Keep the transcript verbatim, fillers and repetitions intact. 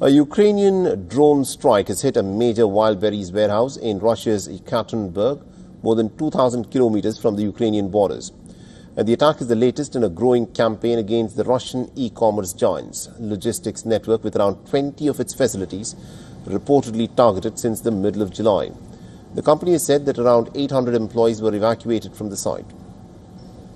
A Ukrainian drone strike has hit a major wild berries warehouse in Russia's Ekaterinburg, more than two thousand kilometers from the Ukrainian borders. And the attack is the latest in a growing campaign against the Russian e-commerce giant's logistics network, with around twenty of its facilities reportedly targeted since the middle of July. The company has said that around eight hundred employees were evacuated from the site.